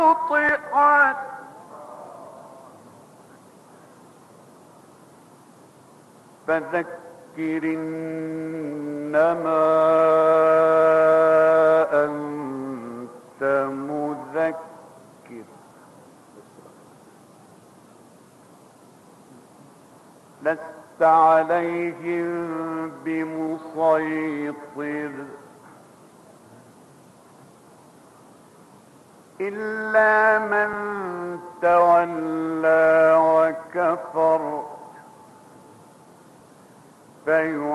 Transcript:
وطئت فذكر إنما أنت مذكر لست عليهم بمسيطر إلا من تولى وكفر